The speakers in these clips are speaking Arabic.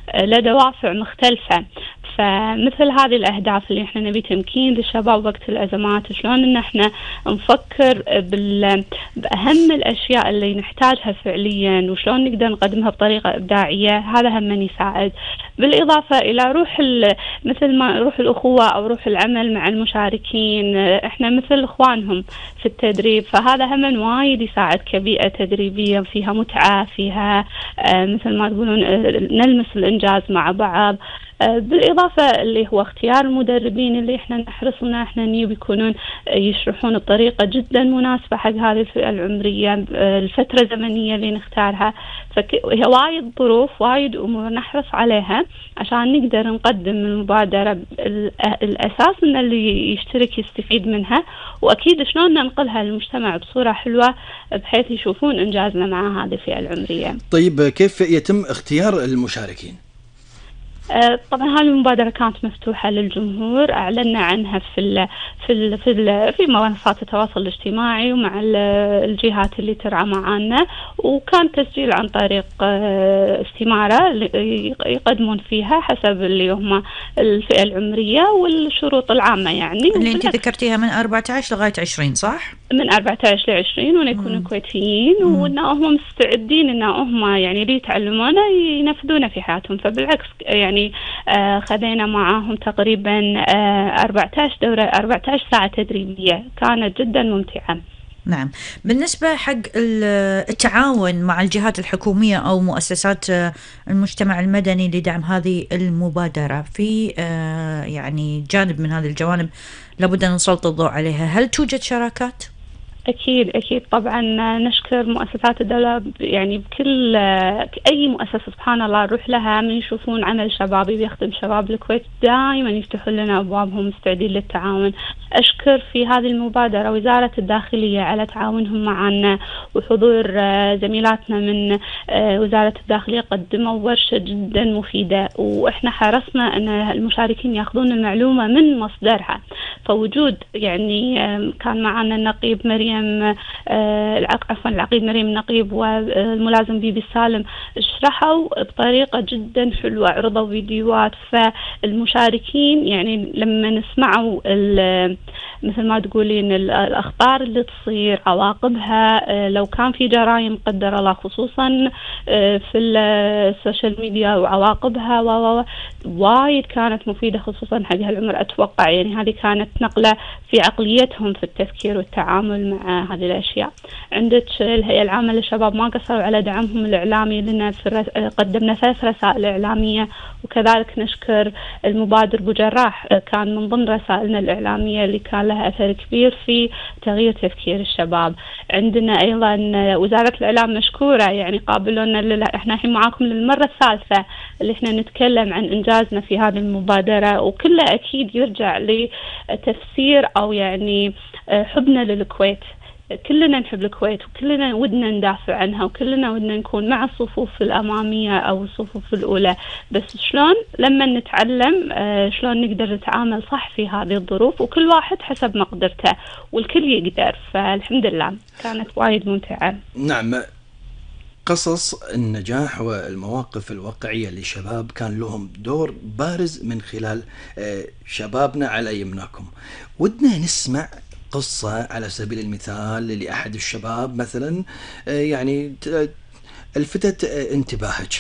لدوافع مختلفة. فمثل هذه الأهداف اللي احنا نبي تمكين للشباب وقت الأزمات، شلون ان احنا نفكر بأهم الأشياء اللي نحتاجها فعليا وشلون نقدر نقدمها بطريقة إبداعية، هذا هم يساعد. بالإضافة إلى مثل ما روح الأخوة أو روح العمل مع المشاركين، احنا مثل إخوانهم في التدريب، فهذا هم وايد يساعد كبيئة تدريبية فيها متعة، فيها مثل ما تقولون نلمس الإنجاز مع بعض. بالإضافة اللي هو اختيار المدربين اللي احنا نحرص ان احنا بيكونون يشرحون بطريقة جدا مناسبة حق هذه الفئة العمرية، الفترة الزمنية اللي نختارها. فهي وايد ظروف، وايد أمور نحرص عليها عشان نقدر نقدم المبادرة الأساس ان اللي يشترك يستفيد منها، وأكيد شلون ننقلها للمجتمع بصورة حلوة بحيث يشوفون إنجازنا مع هذه الفئة العمرية. طيب كيف يتم اختيار المشاركين؟ طبعا هذه المبادرة كانت مفتوحة للجمهور، أعلنا عنها في منصات التواصل الاجتماعي ومع الجهات اللي ترعى معانا، وكان تسجيل عن طريق استمارة يقدمون فيها حسب اللي هم الفئة العمرية والشروط العامة، يعني اللي انت ذكرتيها من 14 لغاية 20 صح؟ من 14 ل 20، وان يكونوا كويتيين وان هم مستعدين ان هم يعني اللي يتعلمونه ينفذونه في حياتهم. فبالعكس يعني خذينا معاهم تقريبا 14 ساعة تدريبية، كانت جدا ممتعة. نعم. بالنسبة حق التعاون مع الجهات الحكومية أو مؤسسات المجتمع المدني لدعم هذه المبادرة، في يعني جانب من هذه الجوانب لابد أن نسلط الضوء عليها، هل توجد شراكات؟ أكيد طبعا نشكر مؤسسات الدولة، يعني بكل أي مؤسسة سبحان الله نروح لها من يشوفون عمل شبابي بيخدم شباب الكويت دائما يفتحون لنا أبوابهم مستعدين للتعاون. أشكر في هذه المبادرة وزارة الداخلية على تعاونهم معنا، وحضور زميلاتنا من وزارة الداخلية قدموا ورشة جدا مفيدة، وإحنا حرصنا أن المشاركين يأخذون المعلومة من مصدرها. فوجود يعني كان معنا النقيب العقيد مريم النقيب والملازم بيبي السالم، شرحوا بطريقة جدا حلوة، عرضوا فيديوهات. فالمشاركين يعني لما نسمعوا مثل ما تقولين الأخطار اللي تصير، عواقبها لو كان في جرائم قدر الله خصوصا في السوشيال ميديا وعواقبها وايد كانت مفيدة خصوصا حق هالعمر. أتوقع يعني هذه كانت نقلة في عقليتهم في التفكير والتعامل مع هذه الأشياء. عندك الهيئة العامة للشباب ما قصروا على دعمهم الإعلامي لنا، قدمنا 3 رسائل إعلامية، وكذلك نشكر المبادر بوجراح كان من ضمن رسائلنا الإعلامية اللي كان لها أثر كبير في تغيير تفكير الشباب. عندنا أيضا وزارة الإعلام مشكورة، يعني قابلونا احنا الحين معاكم للمرة الثالثة اللي احنا نتكلم عن إنجازنا في هذه المبادرة، وكله أكيد يرجع لتفسير أو يعني حبنا للكويت. كلنا نحب الكويت وكلنا ودنا ندافع عنها وكلنا ودنا نكون مع الصفوف الأمامية أو الصفوف الأولى، بس شلون لما نتعلم شلون نقدر نتعامل صح في هذه الظروف، وكل واحد حسب مقدرته والكل يقدر. فالحمد لله كانت وايد ممتعة. نعم. قصص النجاح والمواقف الواقعية للشباب كان لهم دور بارز من خلال شبابنا على يمناكم. ودنا نسمع قصة على سبيل المثال لأحد الشباب مثلا يعني الفتت انتباهك.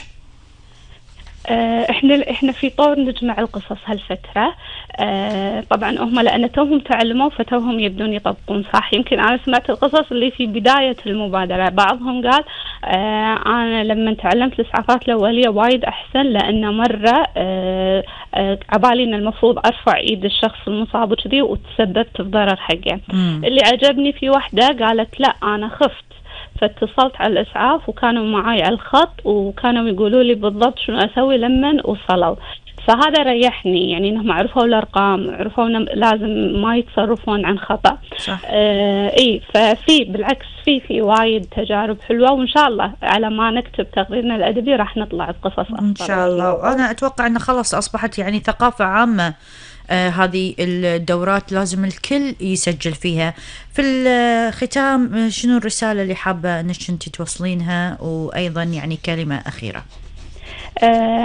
احنا في طور نجمع القصص هالفترة. طبعا هم لأن توهم تعلموا فتوهم يبدون يطبقون صح. يمكن أنا سمعت القصص اللي في بداية المبادرة، بعضهم قال أنا لما تعلمت الإسعافات الأولية وايد أحسن، لأن مرة عبالي إن المفروض أرفع إيد الشخص المصاب وكذي وتسببت بضرر حقه. اللي عجبني في واحدة قالت لا أنا خفت فاتصلت على الإسعاف وكانوا معاي على الخط وكانوا يقولوا لي بالضبط شنو أسوي لما وصلوا. فهذا ريحني، يعني إنهم عرفوا الأرقام، عرفوا إن لازم ما يتصرفون عن خطأ. صح. ففي بالعكس في وايد تجارب حلوة، وإن شاء الله على ما نكتب تقريرنا الأدبي راح نطلع بقصص أكثر إن شاء الله. وأنا أتوقع أن خلاص أصبحت يعني ثقافة عامة هذه الدورات لازم الكل يسجل فيها. في الختام شنو الرسالة اللي حابة أنك أنت توصلينها، وأيضا يعني كلمة أخيرة؟